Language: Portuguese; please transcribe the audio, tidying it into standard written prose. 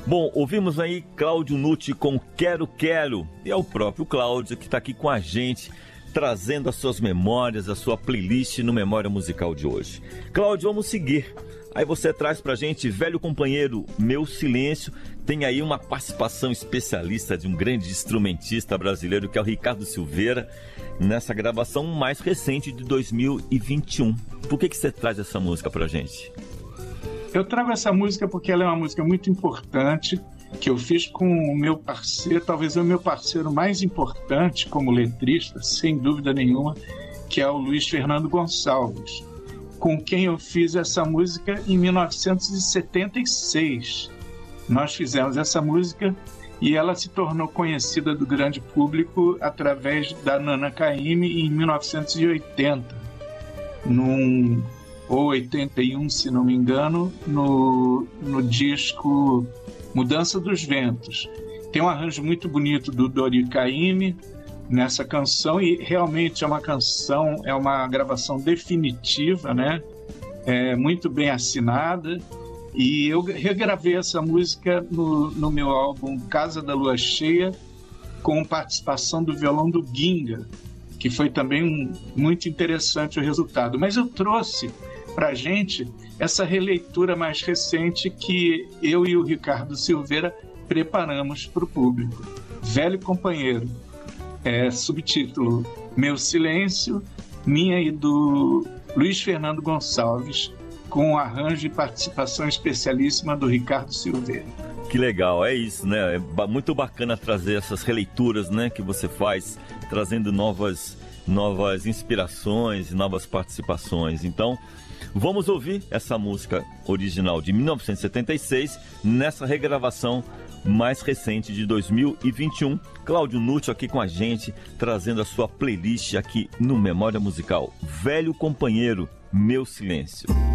Bom, ouvimos aí Cláudio Nucci com Quero Quero, e é o próprio Cláudio que está aqui com a gente, trazendo as suas memórias, a sua playlist no Memória Musical de hoje. Cláudio, vamos seguir. Aí você traz pra gente Velho Companheiro, Meu Silêncio. Tem aí uma participação especialista de um grande instrumentista brasileiro, que é o Ricardo Silveira, nessa gravação mais recente de 2021. Por que você traz essa música pra gente? Eu trago essa música porque ela é uma música muito importante, que eu fiz com o meu parceiro, talvez o meu parceiro mais importante como letrista, sem dúvida nenhuma, que é o Luiz Fernando Gonçalves, com quem eu fiz essa música em 1976. Nós fizemos essa música e ela se tornou conhecida do grande público através da Nana Caymmi em 1980, ou 81, se não me engano, no disco Mudança dos Ventos. Tem um arranjo muito bonito do Dori Caymmi nessa canção, e realmente é uma canção, é uma gravação definitiva, né? É muito bem assinada, e eu regravei essa música no meu álbum Casa da Lua Cheia, com participação do violão do Ginga, que foi também muito interessante o resultado. Mas eu trouxe pra gente essa releitura mais recente que eu e o Ricardo Silveira preparamos para o público. Velho Companheiro, subtítulo Meu Silêncio, minha e do Luiz Fernando Gonçalves, com arranjo e participação especialíssima do Ricardo Silveira. Que legal, é isso, né? É muito bacana trazer essas releituras, né, que você faz, trazendo novas inspirações e novas participações. Então, vamos ouvir essa música original de 1976 nessa regravação mais recente de 2021. Cláudio Nucci aqui com a gente, trazendo a sua playlist aqui no Memória Musical. Velho Companheiro, Meu Silêncio.